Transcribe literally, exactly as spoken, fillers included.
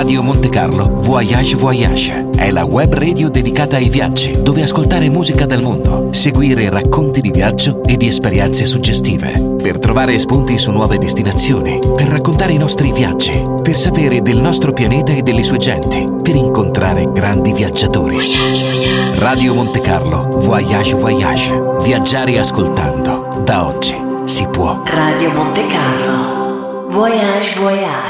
Radio Monte Carlo Voyage Voyage è la web radio dedicata ai viaggi, dove ascoltare musica del mondo, seguire racconti di viaggio e di esperienze suggestive, per trovare spunti su nuove destinazioni, per raccontare i nostri viaggi, per sapere del nostro pianeta e delle sue genti, per incontrare grandi viaggiatori. Voyage, voyage. Radio Monte Carlo Voyage Voyage. Viaggiare ascoltando. Da oggi si può. Radio Monte Carlo Voyage Voyage.